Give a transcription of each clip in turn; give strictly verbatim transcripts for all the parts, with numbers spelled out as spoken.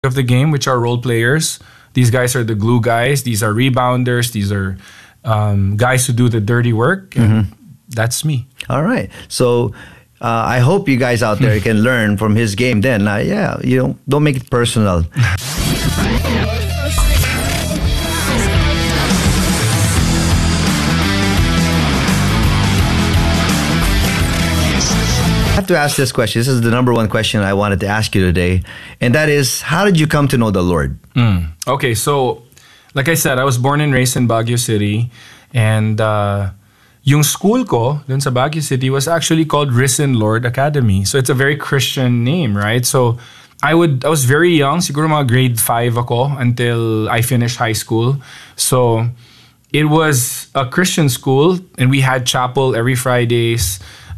of the game, which are role players. These guys are the glue guys. These are rebounders. These are um, guys who do the dirty work. And mm-hmm. that's me. All right. So uh, I hope you guys out there can learn from his game then. Uh, yeah, you know, don't make it personal. I have to ask this question. This is the number one question I wanted to ask you today. And that is, how did you come to know the Lord? Mm. Okay, so like I said, I was born and raised in Baguio City. And uh, yung school ko dun sa Baguio City was actually called Risen Lord Academy. So it's a very Christian name, right? So I would I was very young, siguro mga grade five ako until I finished high school. So it was a Christian school and we had chapel every Fridays.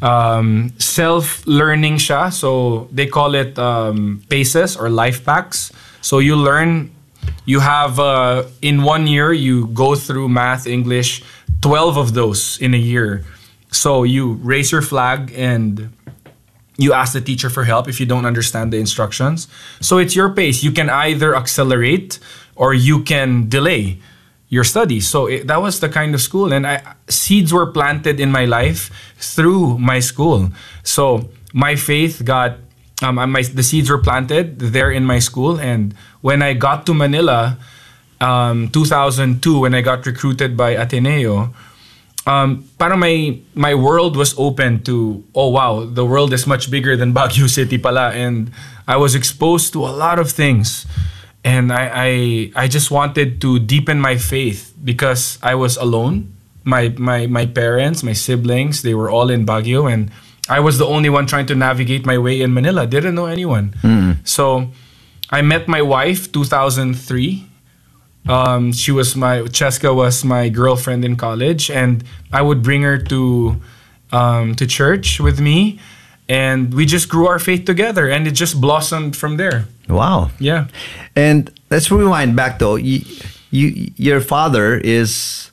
Um, self-learning siya. So they call it um, PACES or life packs. So you learn, you have, uh, in one year, you go through math, English, twelve of those in a year. So you raise your flag and you ask the teacher for help if you don't understand the instructions. So it's your pace. You can either accelerate or you can delay your studies. So it, that was the kind of school. And I, seeds were planted in my life through my school. So my faith got, um, my, the seeds were planted there in my school. And when I got to Manila, um, two thousand two, when I got recruited by Ateneo, um, parang my, my world was open to, oh wow, the world is much bigger than Baguio City pala. And I was exposed to a lot of things. And I, I I just wanted to deepen my faith because I was alone. My my my parents, my siblings, they were all in Baguio, and I was the only one trying to navigate my way in Manila. Didn't know anyone. Mm. So I met my wife two thousand three. Um, she was my Cheska was my girlfriend in college, and I would bring her to um, to church with me. And we just grew our faith together, and it just blossomed from there. Wow. Yeah. And let's rewind back though. You, you your father is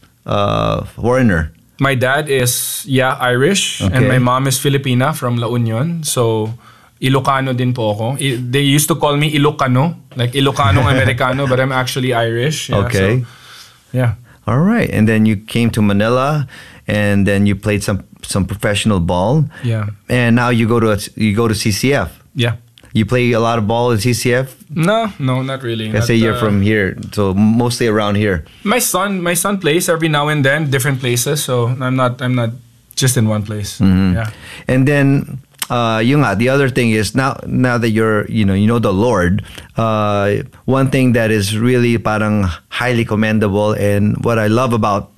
a foreigner. My dad is, yeah, Irish. Okay. And my mom is Filipina from La Union. So, Ilocano din po ako. I, they used to call me Ilocano, like Ilocanong Americano, but I'm actually Irish. Yeah, okay. So, yeah. All right. And then you came to Manila, and then you played some some professional ball. Yeah. And now you go to you go to C C F. Yeah. You play a lot of ball in C C F? No, no, not really. I say you're uh, from here, so mostly around here. My son, my son plays every now and then, different places. So I'm not, I'm not just in one place. Mm-hmm. Yeah. And then, uh, yung nga, the other thing is now, now that you're, you know, you know the Lord. Uh, one thing that is really parang highly commendable, and what I love about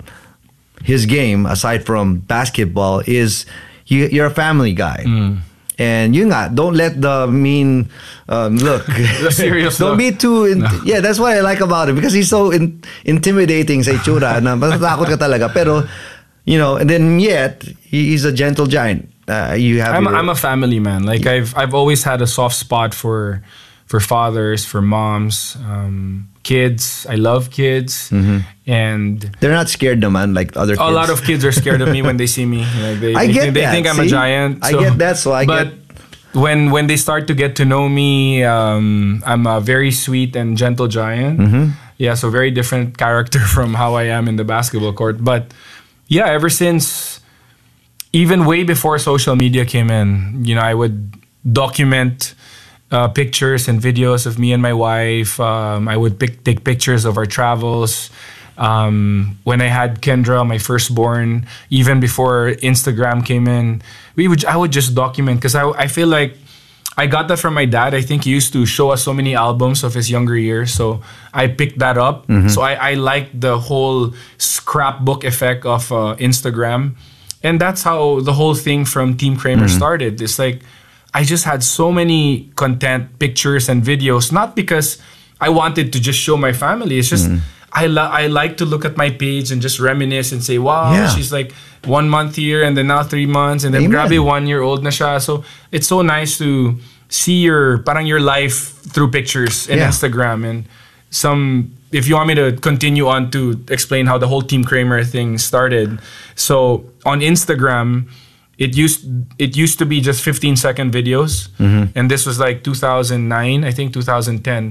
his game, aside from basketball, is you, you're a family guy. Mm. And yun nga, don't let the mean um, look. The serious Don't look. be too... In, no. Yeah, that's what I like about him. Because he's so in, intimidating sa itsura na matatakot ka talaga. Pero, you know, and then yet, he, he's a gentle giant. Uh, you have I'm, your, I'm a family man. Like, I've I've always had a soft spot for for fathers, for moms, um, kids. I love kids. Mm-hmm. And they're not scared naman like other kids. A lot of kids are scared of me when they see me. Like they, I they, get think, they that. think I'm See? a giant. So, I get that. So I but get... when when they start to get to know me, um, I'm a very sweet and gentle giant. Mm-hmm. Yeah, so very different character from how I am in the basketball court. But yeah, ever since, even way before social media came in, you know, I would document Uh, pictures and videos of me and my wife. Um, I would pick, take pictures of our travels. Um, when I had Kendra, my firstborn, even before Instagram came in, we would I would just document because I, I feel like I got that from my dad. I think he used to show us so many albums of his younger years. So I picked that up. Mm-hmm. So I, I like the whole scrapbook effect of uh, Instagram. And that's how the whole thing from Team Kramer mm-hmm. started. It's like, I just had so many content, pictures, and videos. Not because I wanted to just show my family. It's just mm. I lo- I like to look at my page and just reminisce and say, wow, yeah. she's like one month here and then now three months and then grabe one year old na siya. So it's so nice to see your parang your life through pictures in yeah. Instagram. And some, if you want me to continue on to explain how the whole Team Kramer thing started. So on Instagram, It used it used to be just fifteen second videos, mm-hmm. and this was like two thousand nine, I think two thousand ten.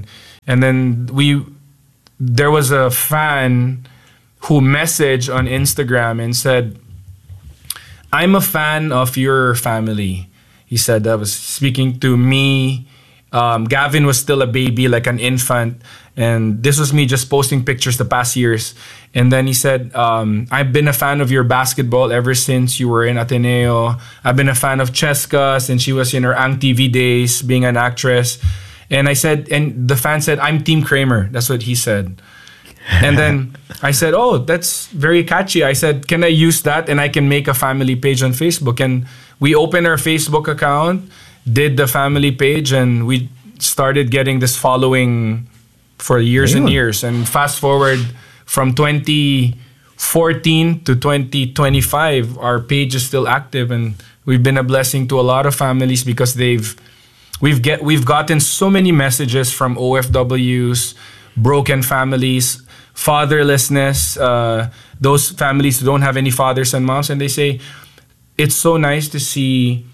And then we, there was a fan who messaged on Instagram and said, "I'm a fan of your family." He said that was speaking to me. Um, Gavin was still a baby, like an infant. And this was me just posting pictures the past years. And then he said, um, "I've been a fan of your basketball ever since you were in Ateneo. I've been a fan of Cheska since she was in her Ang T V days, being an actress." And I said, and the fan said, "I'm Team Kramer." That's what he said. And then I said, "Oh, that's very catchy." I said, "Can I use that and I can make a family page on Facebook?" And we opened our Facebook account, did the family page, and we started getting this following for years and years. And fast forward from twenty fourteen to twenty twenty-five, our page is still active, and we've been a blessing to a lot of families because they've we've get we've gotten so many messages from O F Ws, broken families, fatherlessness, uh, those families who don't have any fathers and moms, and they say it's so nice to see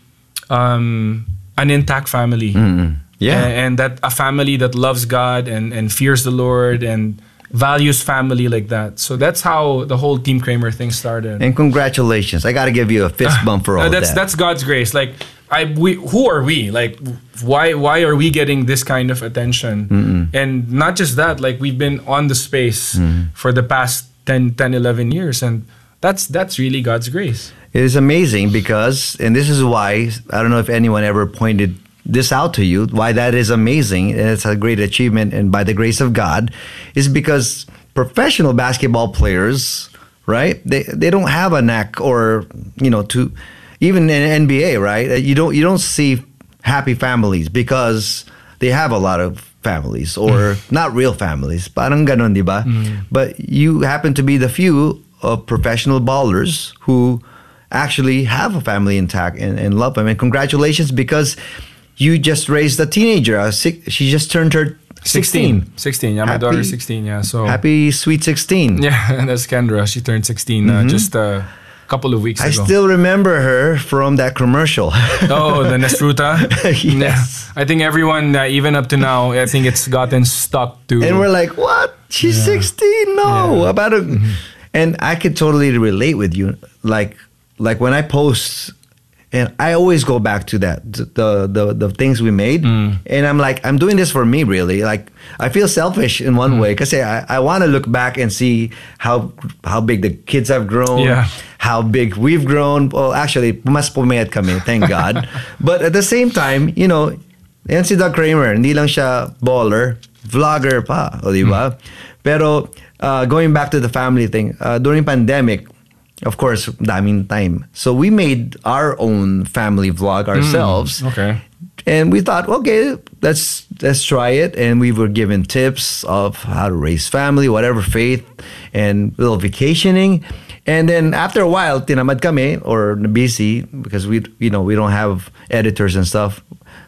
um, an intact family. Mm-hmm. Yeah. And, and that a family that loves God and, and fears the Lord and values family like that. So that's how the whole Team Kramer thing started. And congratulations. I got to give you a fist bump for all uh, that's, that. That's God's grace. Like, I, we, who are we? Like, why why are we getting this kind of attention? Mm-mm. And not just that, like, we've been on the space mm-hmm. for the past ten, ten, eleven years. And that's that's really God's grace. It is amazing because, and this is why, I don't know if anyone ever pointed this out to you, why that is amazing, and it's a great achievement, and by the grace of God, is because professional basketball players, right? They they don't have a knack, or you know, to even in N B A, right? You don't you don't see happy families because they have a lot of families, or not real families. Parang ganon, di ba? Mm. But you happen to be the few of professional ballers who actually have a family intact and, and love them. And congratulations, because you just raised a teenager. Uh, six, she just turned her sixteen. sixteen, yeah. My Happy, daughter's sixteen, yeah. So happy sweet sixteen. Yeah, that's Kendra. She turned sixteen mm-hmm. uh, just a couple of weeks I ago. I still remember her from that commercial. Oh, the Nesfruta? Yes. Yeah. I think everyone, uh, even up to now, I think it's gotten stuck to... And we're like, what? She's yeah. sixteen? No. Yeah. About a, mm-hmm. And I could totally relate with you. Like, like when I post... And I always go back to that, the the the things we made. Mm. And I'm like, I'm doing this for me, really. Like, I feel selfish in one mm. way, because I, I want to look back and see how how big the kids have grown, yeah. how big we've grown. Well, actually, mas pumayat kami, thank God. But at the same time, you know, yan si Doug Kramer, hindi lang siya baller, vlogger pa, o diba? Mm. Pero uh, going back to the family thing, uh, during pandemic, of course, daming time. So we made our own family vlog ourselves. Mm, okay. And we thought, okay, let's let's try it. And we were given tips of how to raise family, whatever faith, and a little vacationing. And then after a while, tinamad kami, or busy, because we you know we don't have editors and stuff.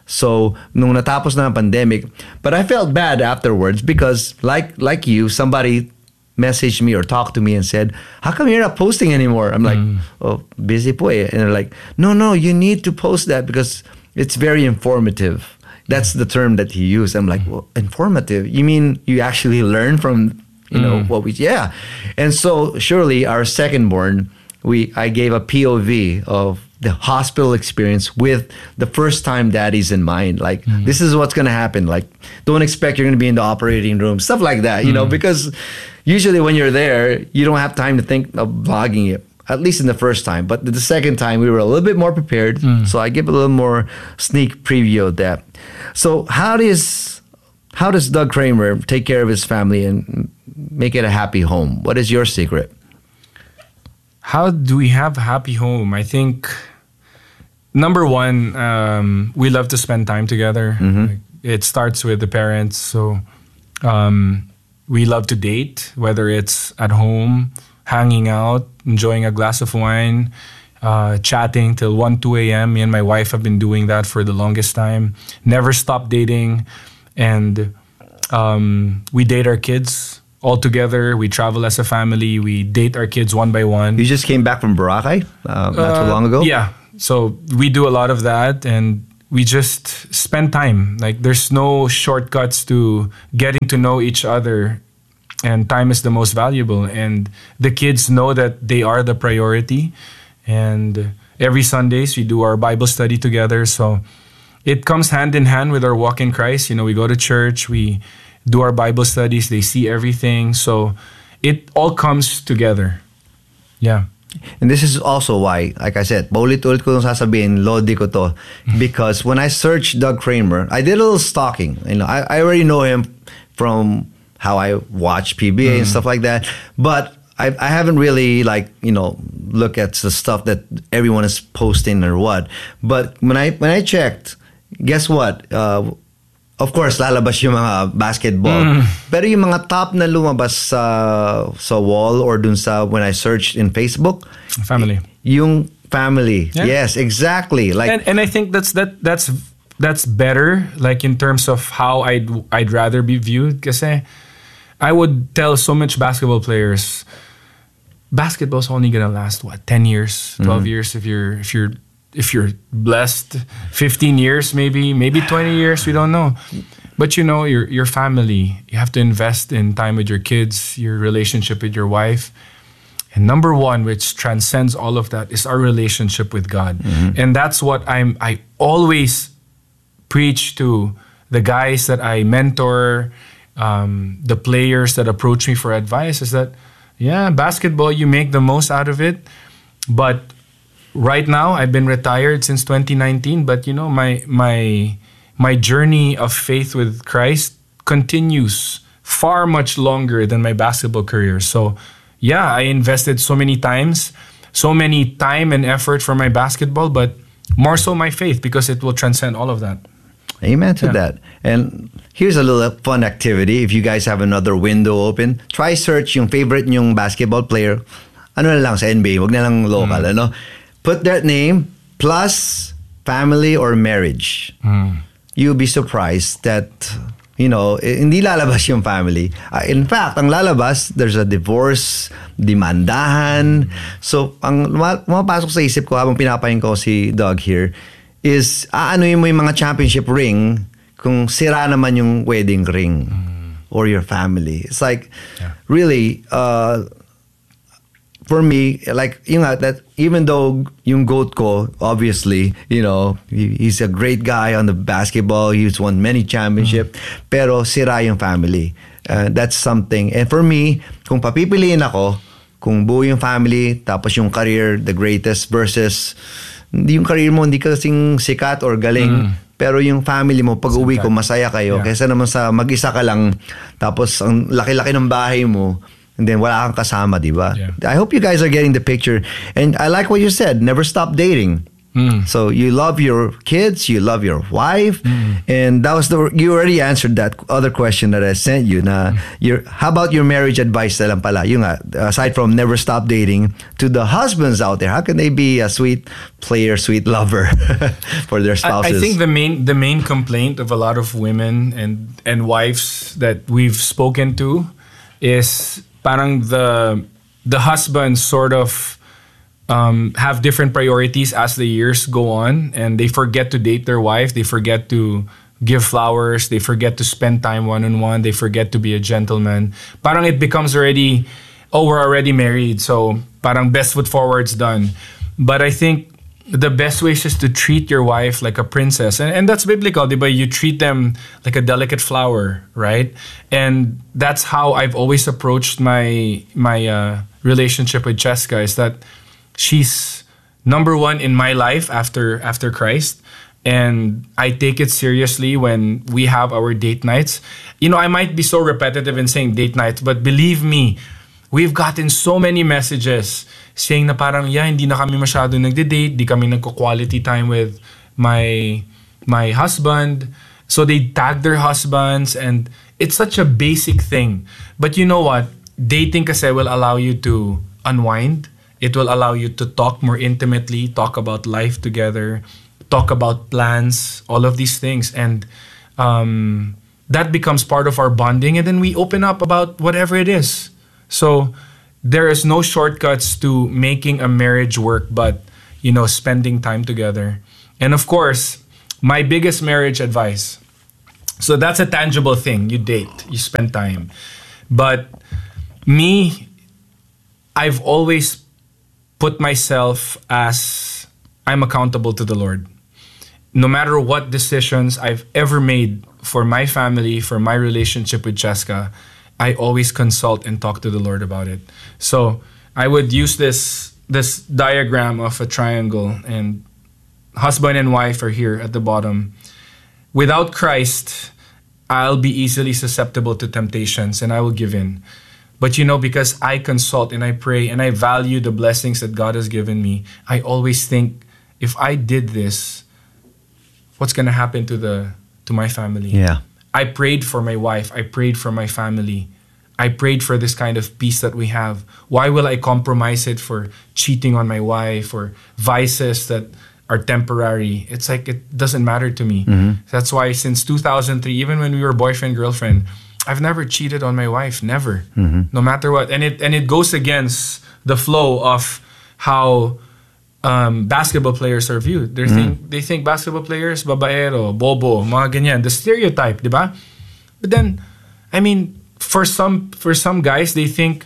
So nung natapos na ang pandemic, but I felt bad afterwards because like like you, somebody messaged me or talked to me and said, "How come you're not posting anymore?" I'm like, mm. "Oh, busy po eh." And they're like, "No, no, you need to post that because it's very informative." That's the term that he used. I'm like, "Well, informative? You mean you actually learn from, you know, mm. what we, yeah." And so surely our second born, we, I gave a P O V of the hospital experience with the first time daddies in mind. Like, mm. this is what's going to happen. Like, don't expect you're going to be in the operating room, stuff like that, you mm. know, because usually when you're there, you don't have time to think of vlogging it, at least in the first time. But the second time, we were a little bit more prepared. Mm. So I give a little more sneak preview of that. So how does, how does Doug Kramer take care of his family and make it a happy home? What is your secret? How do we have a happy home? I think, number one, um, we love to spend time together. Mm-hmm. Like, it starts with the parents. So um, we love to date, whether it's at home, hanging out, enjoying a glass of wine, uh, chatting till one, two a.m. Me and my wife have been doing that for the longest time. Never stop dating. And um, we date our kids all together. We travel as a family. We date our kids one by one. You just came back from Boracay uh, not uh, too long ago? Yeah. So we do a lot of that, and we just spend time. Like there's no shortcuts to getting to know each other, and time is the most valuable. And the kids know that they are the priority. And every Sundays we do our Bible study together. So it comes hand in hand with our walk in Christ. You know, we go to church, we do our Bible studies, they see everything. So it all comes together. Yeah. And this is also why, like I said, paulit-ulit ko nung sasabihin, Lodi ko to. Because when I searched Doug Kramer, I did a little stalking. You know, I, I already know him from how I watch P B A mm. and stuff like that. But I, I haven't really, like, you know, look at the stuff that everyone is posting or what. But when I when I checked, guess what? Uh, of course, lalabas yung mga basketball. Mm. Pero yung mga top na lumabas sa sa wall or dun sa when I searched in Facebook, family. Yung family. Yeah. Yes, exactly. Like and, and I think that's that that's that's better, like in terms of how I'd I'd rather be viewed. Kasi I would tell so much basketball players, basketball's only gonna last what, ten years, twelve mm. years if you're if you're if you're blessed, fifteen years maybe, maybe twenty years, we don't know. But you know, your your family, you have to invest in time with your kids, your relationship with your wife. And number one, which transcends all of that, is our relationship with God. Mm-hmm. And that's what I'm I always preach to the guys that I mentor, um, the players that approach me for advice, is that yeah, basketball, you make the most out of it. But right now, I've been retired since twenty nineteen, but you know, my my my journey of faith with Christ continues far much longer than my basketball career. So, yeah, I invested so many times, so many time and effort for my basketball, but more so my faith, because it will transcend all of that. Amen to Yeah. that. And here's a little fun activity. If you guys have another window open, try search yung favorite nyong basketball player. Ano na lang sa N B A, wag na lang local, Mm. ano? Put that name plus family or marriage. Mm. You'll be surprised that, you know, eh, hindi lalabas yung family. Uh, in fact, ang lalabas, there's a divorce, demandahan. So, ang luma- pumapasok sa isip ko habang pinapahin ko si Doug here is, aanuin mo yung mga championship ring kung sira naman yung wedding ring mm. or your family. It's like, Yeah. really, uh, for me, like, yung nga, that even though yung GOAT ko, obviously, you know, he, he's a great guy on the basketball, he's won many championships, mm. pero sira yung family. Uh, that's something. And for me, kung papipiliin ako, kung buo yung family, tapos yung career, the greatest, versus hindi yung career mo, hindi ka kasing sikat or galing, mm. pero yung family mo, pag uwi ko, masaya kayo. Yeah. Kaysa naman sa mag-isa ka lang, tapos ang laki-laki ng bahay mo, and then wala kang kasama, di ba? Yeah. I hope you guys are getting the picture. And I like what you said, never stop dating. Mm. So you love your kids, you love your wife, Mm. and that was the you already answered that other question that I sent you. Na your how about your marriage advice na lang pala? Yung nga, aside from never stop dating, to the husbands out there, how can they be a sweet player, sweet lover for their I, spouses? I think the main the main complaint of a lot of women and and wives that we've spoken to is parang the the husbands sort of um, have different priorities as the years go on, and they forget to date their wife. They forget to give flowers. They forget to spend time one on one. They forget to be a gentleman. Parang it becomes already, oh, we're already married, so parang best foot forward's done. But I think the best way is just to treat your wife like a princess. And, and that's biblical, diba? You treat them like a delicate flower, right? And that's how I've always approached my my uh, relationship with Cheska, is that she's number one in my life after after Christ. And I take it seriously when we have our date nights. You know, I might be so repetitive in saying date nights, but believe me, we've gotten so many messages saying na parang, yeah, hindi na kami masyado nagde-date, di kami nagko-quality time with my my husband. So they tag their husbands, and it's such a basic thing. But you know what? Dating kasi will allow you to unwind. It will allow you to talk more intimately, talk about life together, talk about plans, all of these things. And um, that becomes part of our bonding. And then we open up about whatever it is. So there is no shortcuts to making a marriage work, but, you know, spending time together. And of course, my biggest marriage advice. So that's a tangible thing. You date, you spend time. But me, I've always put myself as I'm accountable to the Lord. No matter what decisions I've ever made for my family, for my relationship with Cheska, I always consult and talk to the Lord about it. So I would use this this diagram of a triangle, and husband and wife are here at the bottom. Without Christ, I'll be easily susceptible to temptations and I will give in. But you know, because I consult and I pray and I value the blessings that God has given me, I always think, if I did this, what's going to happen to the to my family? Yeah. I prayed for my wife. I prayed for my family. I prayed for this kind of peace that we have. Why will I compromise it for cheating on my wife or vices that are temporary? It's like, it doesn't matter to me. Mm-hmm. That's why since two thousand three, even when we were boyfriend, girlfriend, I've never cheated on my wife. Never. Mm-hmm. No matter what. And it and it goes against the flow of how um, basketball players are viewed. They Mm-hmm. think they think basketball players, babaero, bobo, mga ganyan. The stereotype, di ba? But then, I mean, for some for some guys, they think,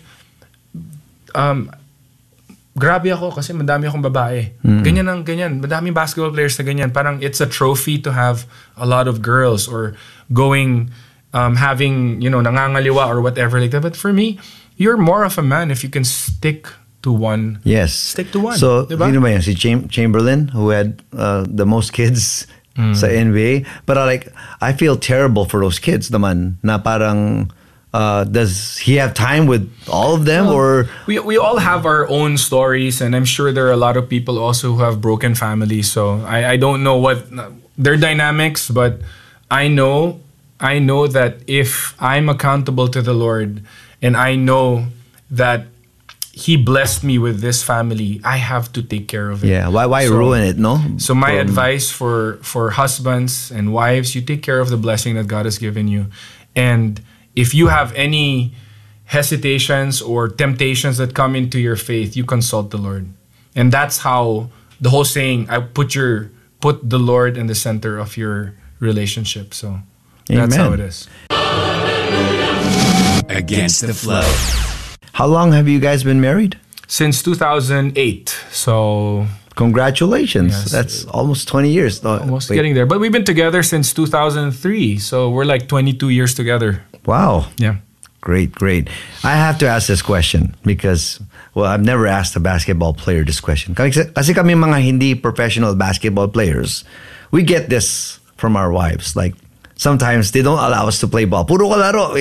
um, grabe ako kasi madami akong babae. Mm. Ganyan ang ganyan. Madami basketball players na ganyan. Parang it's a trophy to have a lot of girls or going, um, having, you know, nangangaliwa or whatever like that. But for me, you're more of a man if you can stick to one. Yes. Stick to one. So, diba? you know ba yan, si Cham- Chamberlain, who had uh, the most kids sa N B A. But I like, I feel terrible for those kids naman, na parang, uh, does he have time with all of them? Well, or we we all have our own stories, and I'm sure there are a lot of people also who have broken families. So I, I don't know what their dynamics, but I know I know that if I'm accountable to the Lord, and I know that He blessed me with this family, I have to take care of it. yeah, why why So- ruin it, no? So my From- advice for for husbands and wives, you take care of the blessing that God has given you. And if you have any hesitations or temptations that come into your faith, you consult the Lord. And that's how the whole saying, I put your put the Lord in the center of your relationship. So that's how Amen. it is. Against the Flow. How long have you guys been married? Since two thousand eight. So Congratulations. Yes. That's almost twenty years. No, almost wait. getting there. But we've been together since two thousand three. So we're like twenty-two years together. Wow. Yeah. Great, great. I have to ask this question because, well, I've never asked a basketball player this question. Kasi, kasi kami mga hindi professional basketball players, we get this from our wives. Like, sometimes they don't allow us to play ball. Puro kalaro.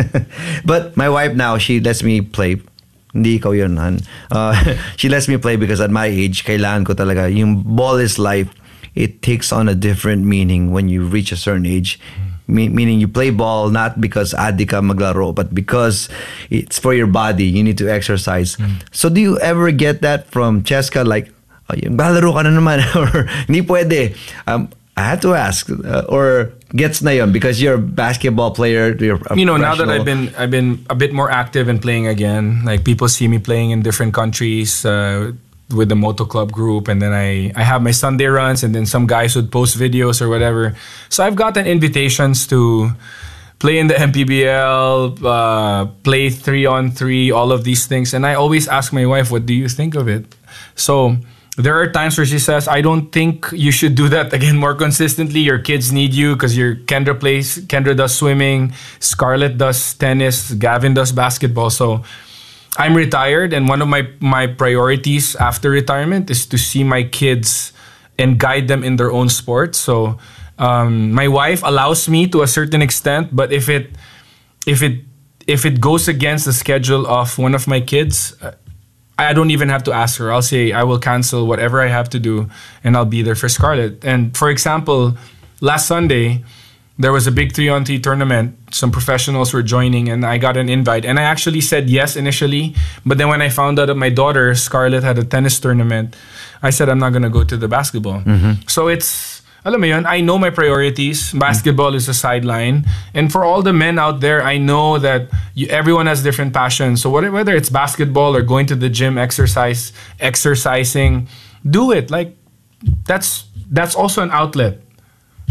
But my wife now, she lets me play. Hindi ikaw yun, han. Uh, she lets me play because at my age, kailangan ko talaga. Yung ball is life. It takes on a different meaning when you reach a certain age. Me- meaning you play ball not because adi ka maglaro, but because it's for your body. You need to exercise. So do you ever get that from Cheska? Like, oh, balaro ka na naman. Or, hindi pwede. Um, I had to ask. Uh, or gets na yun because you're a basketball player. You're a You know, now that professional. I've been I've been a bit more active and playing again, like people see me playing in different countries uh, with the Moto Club group, and then I, I have my Sunday runs, and then some guys would post videos or whatever. So I've gotten invitations to play in the M P B L, uh, play three on three, all of these things. And I always ask my wife, what do you think of it? So there are times where she says, I don't think you should do that again more consistently. Your kids need you because your Kendra plays, Kendra does swimming, Scarlett does tennis, Gavin does basketball. So I'm retired, and one of my, my priorities after retirement is to see my kids and guide them in their own sport. So um, my wife allows me to a certain extent, but if it if it if it goes against the schedule of one of my kids, uh, I don't even have to ask her. I'll say I will cancel whatever I have to do, and I'll be there for Scarlett. And for example, last Sunday, there was a big three-on-three tournament. Some professionals were joining, and I got an invite. And I actually said yes initially, but then when I found out that my daughter, Scarlett, had a tennis tournament, I said I'm not going to go to the basketball. Mm-hmm. So it's, alam mo yun, I know my priorities. Basketball is a sideline. And for all the men out there, I know that you, everyone has different passions. So whether, whether it's basketball or going to the gym, exercise, exercising, do it. Like, that's that's also an outlet.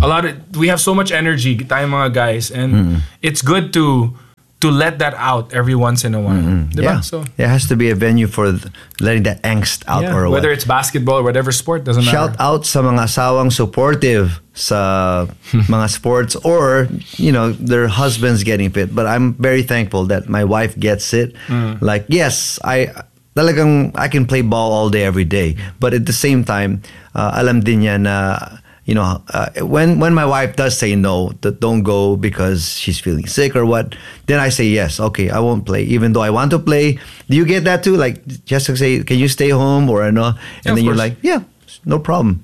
a lot of we have so much energy, tayong mga guys, and mm-hmm. it's good to to let that out every once in a while. Mm-hmm. Diba? Yeah, so there has to be a venue for th- letting that angst out, yeah, or whether what. it's basketball or whatever sport, doesn't Shout matter. out sa mga asawang supportive sa mga sports, or you know, their husbands getting fit. But I'm very thankful that my wife gets it. Mm. Like, yes, I talagang I can play ball all day every day, but at the same time, uh, alam din niya na, you know, uh, when when my wife does say no, that don't go because she's feeling sick or what, then I say yes. Okay, I won't play, even though I want to play. Do you get that too? Like, just to say, can you stay home or no? And yeah, then you're course. like, yeah, no problem.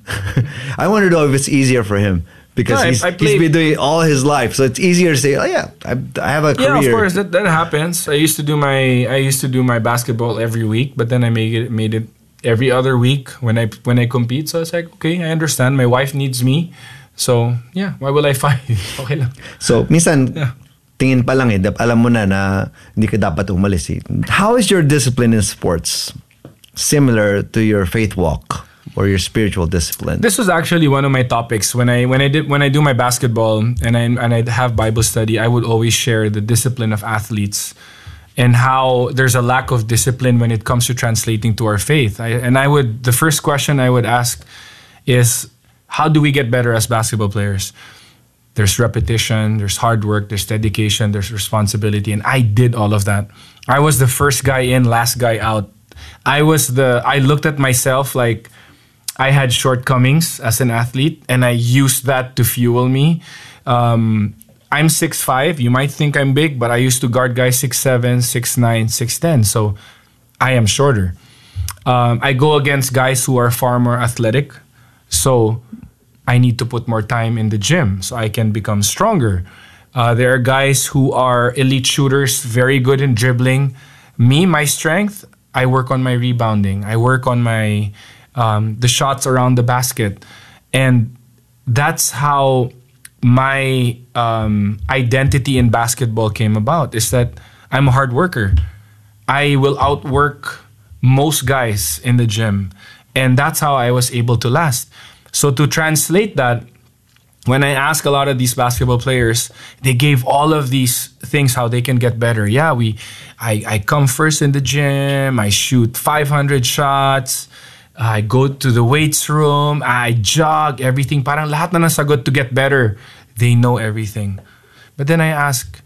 I want to know if it's easier for him. Because no, he's, I, I he's been doing it all his life, so it's easier to say, "Oh yeah, I, I have a yeah, career." Yeah, of course that, that happens. I used to do my I used to do my basketball every week, but then I made it made it every other week when I when I compete. So it's like, okay, I understand. My wife needs me, so yeah, why will I fight? Okay lang. So minsan, yeah. tingin pa lang eh, alam mo na na hindi ka dapat umalis eh. How is your discipline in sports similar to your faith walk or your spiritual discipline? This was actually one of my topics when I when I did when I do my basketball and I and I have Bible study. I would always share the discipline of athletes and how there's a lack of discipline when it comes to translating to our faith. I, and I would the first question I would ask is, how do we get better as basketball players? There's repetition, there's hard work, there's dedication, there's responsibility, and I did all of that. I was the first guy in, last guy out. I was the I looked at myself like I had shortcomings as an athlete, and I used that to fuel me. Um, I'm six five. You might think I'm big, but I used to guard guys six seven, six nine, six ten. So I am shorter. Um, I go against guys who are far more athletic. So I need to put more time in the gym so I can become stronger. Uh, there are guys who are elite shooters, very good in dribbling. Me, my strength, I work on my rebounding. I work on my um, the shots around the basket. And that's how my um, identity in basketball came about, is that I'm a hard worker. I will outwork most guys in the gym. And that's how I was able to last. So to translate that, when I ask a lot of these basketball players, they gave all of these things how they can get better. Yeah, we, I, I come first in the gym. I shoot five hundred shots. I go to the weights room. I jog. Everything. Parang lahat na nasagot to get better. They know everything. But then I ask,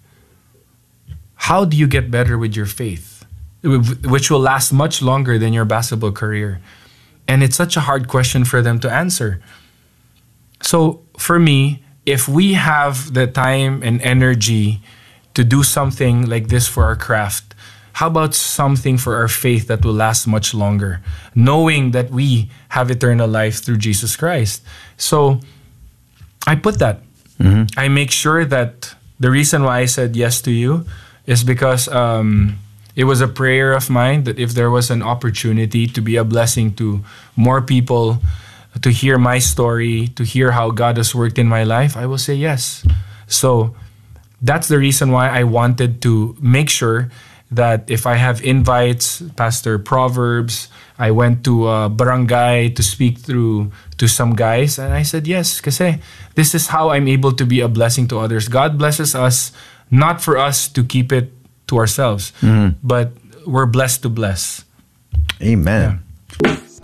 how do you get better with your faith, which will last much longer than your basketball career? And it's such a hard question for them to answer. So for me, if we have the time and energy to do something like this for our craft, how about something for our faith that will last much longer, knowing that we have eternal life through Jesus Christ? So I put that. Mm-hmm. I make sure that the reason why I said yes to you is because um, it was a prayer of mine that if there was an opportunity to be a blessing to more people, to hear my story, to hear how God has worked in my life, I will say yes. So that's the reason why I wanted to make sure that if I have invites, Pastor Proverbs, I went to a barangay to speak through to some guys, and I said yes, kasi this is how I'm able to be a blessing to others. God blesses us not for us to keep it to ourselves, mm-hmm. but we're blessed to bless. Amen. Yeah.